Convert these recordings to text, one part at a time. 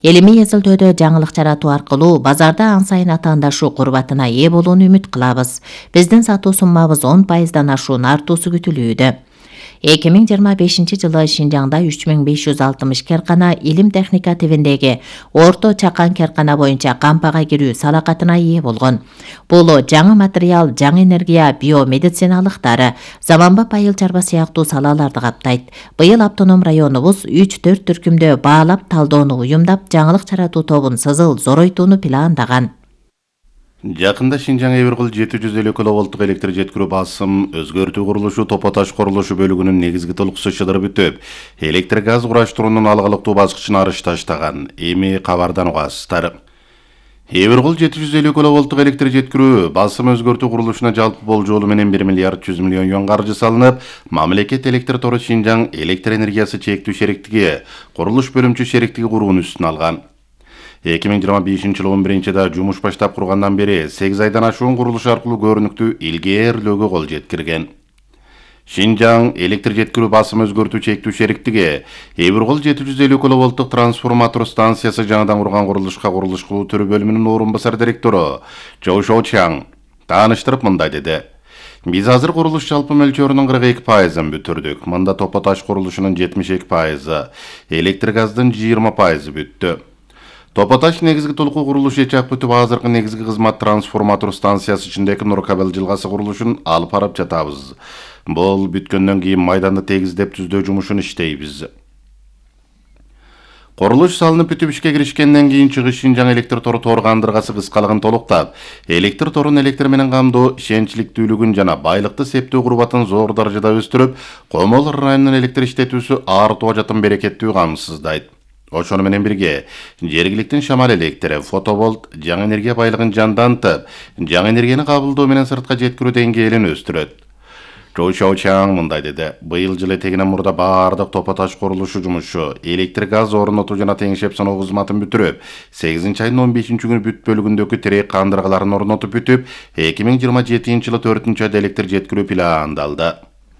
Илимий эзилтөөдө жаңылык жаратуу аркылуу базарда ан сайын атаандашуу курбатына ээ болууну үмүт кылабыз. Биздин сатуу суммабыз 10%дан ашуун артуусу күтүлүүдө. 2025-жылы Шинжаңда 3560 керкана илим техника тибиндеги орто чакан керкана боюнча кампага кирүү салакатына ээ болгон. Бул жаңы материал, жаңы энергия, биомедициналык дары, заманбап айыл чарба сыяктуу салаларды каптайт. Быйыл автоном районубуз 3-4 түркүмдө баалап талдоону уюмдап, жаңылык жаратуу тобун сызыл зоройтууну пландаган. Жакында Шинжаң Эбиркул 750 киловолттук электр жеткирүү басым өзгөртүү курулушу Топоташ курулушу бөлүгүнүн негизги толукусу шыдырып бүтүп, электр газ кураштыруунун алгалыктуу баскычына арыш таштаган. Эми кабардан угасыздар. Эбиркул 750 киловолттук электр жеткирүү басым өзгөртүү курулушуна жалпы болжолу менен 1 миллиард 100 миллион юан каржы салынып, мамлекет электр тору Шинжаң электр энергиясы чектүү шериктиги, курулуш бөлүмчү шериктиги курууну үстүнө алган. 2025-жылы 11-да жумуш баштап кургандан бери 8 айдан ашуун курулуш аркылуу көрүнүктүү илгээрлөөгө кол жеткирген. Шинжаң электр жеткирүү басым өзгөртүү чектүү шериктиги Эбиркул 750 киловолттук трансформатор станциясы жаңыдан курган курулушка курулуш кылуу түрү бөлүмүнүн орун басар директору Чоу Шоучаң тааныштырып мындай деди. Биз азыр курулуш жалпы мөлчөрүнүн 42%ын бүтүрдүк. Мында Топоташ курулушунун 72%, электр газдын 20% бүттү. Топоташ негизги толуку курулуш ичак бүтүп, азыркы негизги кызмат трансформатор станциясы ичиндеги Нуркабел жылгасы курулушун алып барып жатабыз. Бул бүткөндөн кийин майданды тегиздеп түздөө жумушун иштейбиз. Курулуш салынып бүтүп ишке киришкенден кийин чыгыш Шинжаң электр тору кандыргасы кыскалыгын толуктап, электр торун электр менен камдоо ишенчликтүүлүгүн жана байлыкты септөө курбатын зор даражада өстүрүп, Комол районунун электр иштетүүсү артуу жатын берекеттүү камсыздайт. Ошону менен бирге жергиликтин шамал электри, фотоволт, жаңы энергия байлыгын жандантып, жаңы энергияны кабылдоо менен сыртка жеткирүү деңгээлин өстүрөт. Чоу Шоучаң мындай деди. Быйыл жыл этегинен мурда баардык Топоташ курулушу жумушу, электр газ орнотуу жана теңшеп саноо кызматын бүтүрүп, 8-айдын 15-күнү бүт бөлүгүндөгү тирек кандыргаларын орнотуп бүтүп, 2027-жылы 4-айда электр жеткирүү пландалды.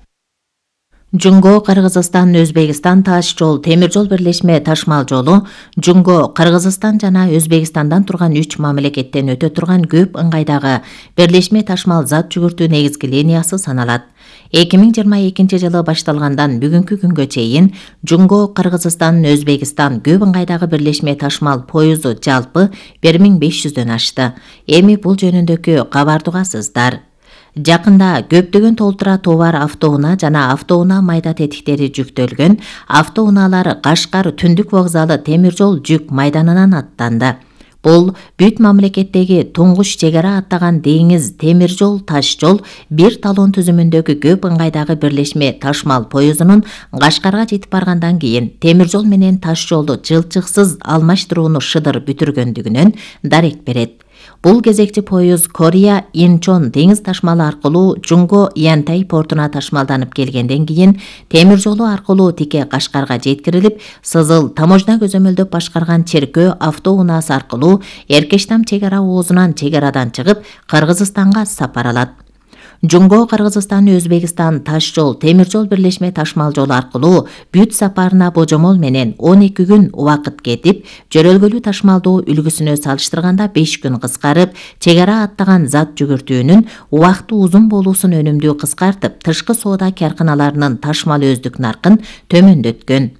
Жунго Кыргызстан Өзбекстан таш жол темир жол бирлешме ташмал жолу Жунго Кыргызстан жана Өзбекстандан турган 3 мамлекеттен өтө турган көп ыңгайдагы бирлешме ташмал зат жүгүртүү негизги линиясы саналат. 2022-жылы башталгандан бүгүнкү күнгө чейин Жунго Кыргызстан Өзбекстан көп ыңгайдагы бирлешме ташмал поюзу жалпы 1500дөн ашты. Эми бул жөнүндөгү кабарды угасыздар. Жакында көптөгөн толтура товар автоунаа жана автоунаа майда тетиктери жүктөлгөн автоунаалар Кашкар түндүк вокзалы темир жол жүк майданынан аттанды. Бул бүт мамлекеттеги туңгуч чек ара аттаган деңиз темир жол таш жол бир талон түзүмүндөгү көп ыңгайдагы бирлешме ташмал поюзунун Кашкарга жетип баргандан кийин темир жол менен таш жолду жылчыксыз алмаштырууну шыдыр бүтүргөндүгүнөн дарек берет. Бул кезекчи поюз Корея Инчон деңиз ташмалы аркылуу Жунго Янтай портуна ташмалданып келгенден кийин темир жолу аркылуу тике Кашкарга жеткирилип, Сызыл таможня көзөмөлдөп башкарган Черкөө автоунаасы аркылуу Эркештам чек ара оозунан чек арадан чыгып Кыргызстанга сапар алат. Жунго Кыргызстан Өзбекстан таш жол темир жол бирлешме ташмал жолу аркылуу бүт сапарына божомол менен 12 күн убакыт кетип, жөрөлгөлүү ташмалдоо үлгүсүнө салыштырганда 5 күн кыскарып, чек ара аттаган зат жүгүртүүнүн убакыты узун болуусун өнүмдүү кыскартып, тышкы соода карканаларынын ташмал өздүк наркын төмөндөткөн.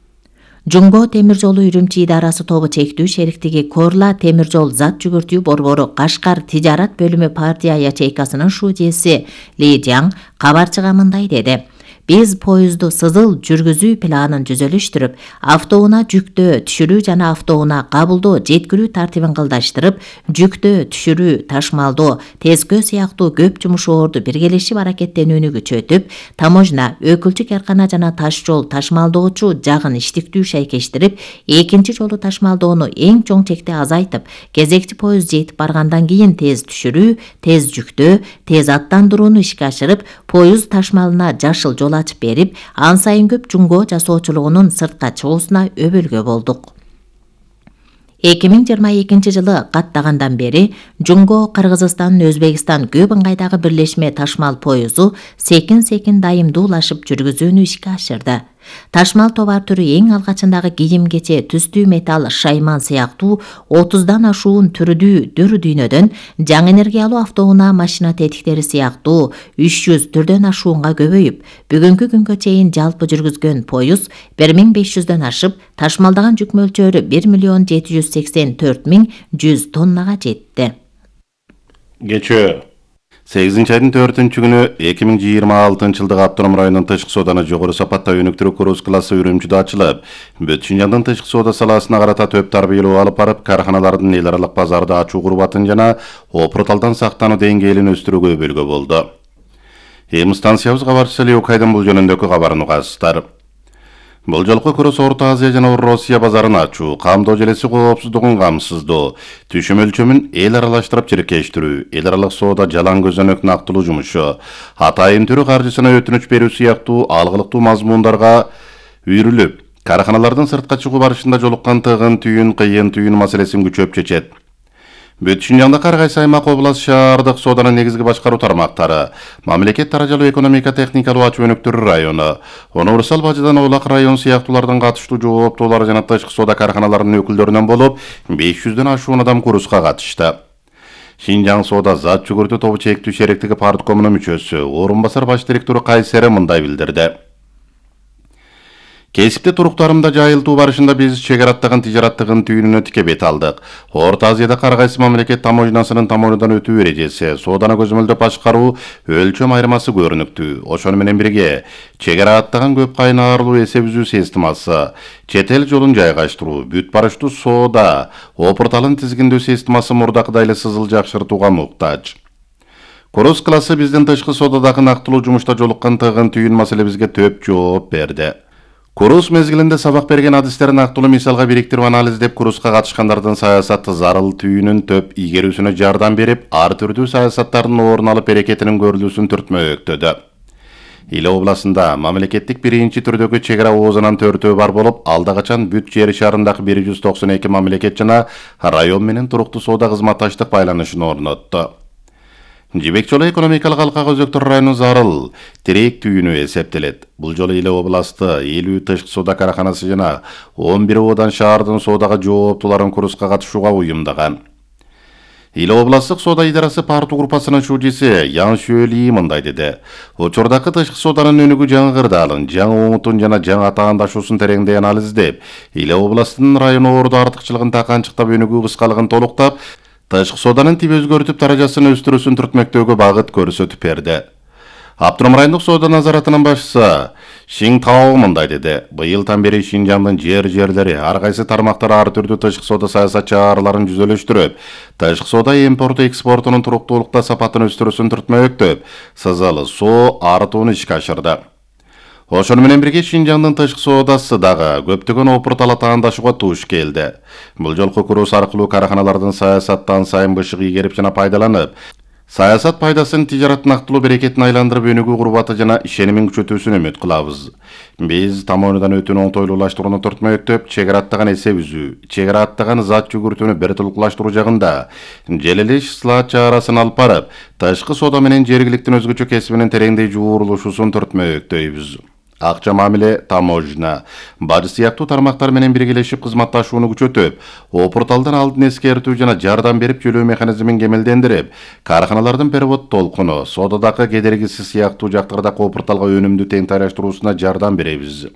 Жунго темир жолу Үрүмчи идарасы тобу чектүү шериктиги Корла темир жол зат жүгүртүү борбору Кашкар тижарат бөлүмү партия ячейкасынын шуудеси Ли Жаң кабарчыга мындай деди. Биз поюзду сызыл жүргүзүү планын жүзөлүштүрүп, автоунаа жүктөө, түшүрүү жана автоунаа кабылдоо, жеткирүү тартибин кылдаштырып, жүктөө, түшүрүү, ташмалдоо, тескөө сыяктуу көп жумушоорду биргелешип аракеттенүүнү күчөтүп, таможня, өкүлчү каркана жана таш жол ташмалдоочу жагын иштиктүү шайкештирип, экинчи жолу ташмалдоону эң чоң чекте азайтып, кезекчи поюз жетип баргандан кийин тез түшүрүү, тез жүктөө, тез аттандырууну ишке ашырып, поюз ташмалына жашыл жол ачып берип, ан сайын көп жунго жасоочулугунун сыртка чыгуусуна өбөлгө болдук. 2022-жылы каттагандан бери Жунго Кыргызстан Өзбекстан көп ыңгайдагы бирлешме ташмал поюзу секин дайымдуулашып жүргүзүүнү ишке ашырды. Ташмал товар түрү эң алгачындагы кийим кече, түстүү металл, шайман сыяктуу 30дан ашуун түрдүү дүйнөдөн, жаңы энергиялуу автоунаа машина тетиктери сыяктуу 300 түрдөн ашуунга көбөйүп, бүгүнкү күнгө чейин жалпы жүргүзгөн поюз 1500дөн ашып, ташмалдаган жүк мөлчөрү 1,784,100 тоннага жетти. Кечээ 8 айдын 4-күнү 2026 жылдык Автоном районунун тышкы сооданы жогору сапатта өнүктүрүү круз классы Үрүмчүдө ачылып, бүт Шинжаңдын тышкы соода саласына карата төп тарбиялоо алып барып, карханалардын эл аралык базарды ачуу курбатын жана опурталдан сактануу деңгээлин өстүрүүгө өбөлгө болду. Эми станциябыз кабарчысы Леокайдын бул жөнүндөгү кабарын угасыздар. Бул жолку курс Орто Азия жана Орто Россия базарын ачуу, камдоо желеси коопсуздугун камсыздоо, түшүм өлчөмүн эл аралаштырып чиркештирүү, эл аралык соода жалаң көзөнөк нактылуу жумушу, атайын түрү каржысына өтүнүч берүү сыяктуу алгылыктуу мазмундарга үйрүлүп, карханалардын сыртка чыгуу барышында жолуккан тыгын кыйын түйүн маселесин күчөп чечет. Бүт Шинжаңдагы ар кайсы аймак, област, шаардык сооданын негизги башкаруу тармактары, мамлекет даражалуу экономика техникалуу ачуу өнүктүрүү району, универсал бажыдан Оолак район сыяктуулардын катыштуу жооптуулары жана тышкы соода карханаларынын өкүлдөрүнөн болуп, 500дөн ашуун адам курска катышты. Шинжаң соода зат жүгүртүү тобу чектүү шериктиги парткомунун мүчөсү, орун басар баш директору Кайсери мындай билдирди. Кесипте туруктарымда жайылтуу барышында биз чек араттаган тижараттыгын түйүнүнө тике бет алдык. Орто Азияда ар кайсы мамлекет таможнасынын таможнядан өтүү эрежеси, сооданы көзөмөлдөп башкаруу өлчөм айырмасы көрүнүктүү. Ошону менен бирге чек араттаган көп кайнарлуу эсеп үзүү системасы, чет эл жолун жайгаштыруу, бүт барыштуу соода, опурталын тизгиндөө системасы мурдакыдай эле сызыл жакшыртууга муктаж. Круз классы биздин тышкы соодадагы нактылуу жумушта жолуккан тыгын түйүн маселебизге төп жооп берди. Круз мезгилинде сабак берген адистерди нактылуу мисалга бириктирип анализдеп, крузга катышкандардын саясаты зарыл түйүнүн төп ийгерүүсүнө жардам берип, ар түрдүү саясаттардын орун алып берекетинин көрүлүүсүн түртмөктөдү. Иле областында мамлекеттик биринчи түрдөгү чек ара оозунан 4 бар болуп, алда качан бүт жер шарындагы 192 мамлекет жана район менен туруктуу соода кызматташтык байланышын орнотту. Жибек жолу экономикалык алкага өзөктөр районунун зарыл тирек түйүнү эсептелет. Бул жолу Иле областы 50 тышкы соода караханасы жана 11 одан шаардын соодага жооптууларын курска катышууга уюмдаган. Иле областтык соода идарасы парту группасынын шужиси Ян Шөли мындай деди. Учурдагы тышкы сооданын өнүгүү жаңы кырдаалын, жаңы оңутун жана жаңы атаандашуусун тереңдей анализдеп, Иле областынын район орду артыкчылыгын таканчыктап, өнүгүү кыскалыгын толуктап, тышкы сооданын тип өзгөртүп даражасын өстүрүүсүн түртмөктөгү багыт көрсөтүп берди. Автоном райондук соода назаратынын башчысы Шиң Тао мындай деди. Быйылдан бери Шинжаңдын жерлери ар кайсы тармактар ар түрдүү тышкы соода саясат чараларын жүзөлөштүрүп, тышкы соода импорту экспортунун туруктуулукта сапатын өстүрүүсүн түртмөктөп, сызалы соо артууну ишке ашырды. Ошону менен бирге Шинжаңдын тышкы соодасы дагы көптөгөн опуртал атаандашууга туш келди. Бул жолку круз аркылуу караханалардын саясаттан сайын бышык ийгерип жана пайдаланып, саясат пайдасын тижарат нактылуу берекетин айландырып, өнүгүү курбаты жана ишенимин күчөтүүсүн үмүт кылабыз. Биз таможнядан өтүүнү оңтойлуулаштырууну түртмөктөп, чек араттаган эсеп үзүү, чек араттаган зат жүгүртүүнү бир толукташтыруу жагында желелеш слат чарасын алып барып, тышкы соода менен жергиликтин өзгөчө кесибинин тереңдей жуурулушуусун түртмөктөйбүз. Акча мамиле, таможня, бажы сыяктуу тармактар менен биргелешип кызматташууну күчөтүп, опурталдан алдын эскертүү жана жардам берип төлөө механизмин кемелдендирип, карханалардын перевод толкуну, соодадагы кедергиси сыяктуу жактарда опурталга өнүмдү тең тайраштыруусуна жардам беребиз.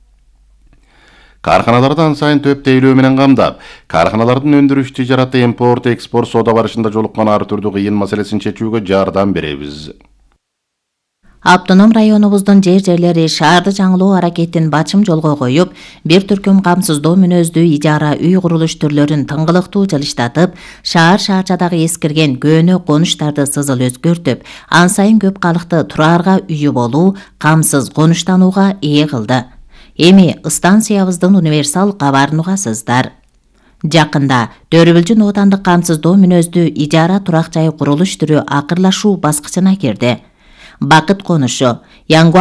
Карханаларды ан сайын төп тейлөө менен камдап, карханалардын өндүрүш тижараты, импорт, экспорт соода барышында жолуккан ар түрдүү кыйын маселесин чечүүгө жардам беребиз. Автоном районубуздун жерлери шаарды жаңылоо аракетин бачым жолго коюп, бир түркүм камсыздоо мүнөздүү ижара үй курулуш түрлөрүн тыңгылыктуу жылыштатып, шаарчадагы эскирген көөнө конуштарды сызыл өзгөртүп, ан сайын көп калыкты тураарга үйү болуу, камсыз конуштанууга ээ кылды. Эми станциябыздын универсал кабарын угасыздар. Жакында Төрөбүлжүн оотандык камсыздоо мүнөздүү ижара турак жай курулуш түрү акырлашуу баскычына кирди. Бакыт конушу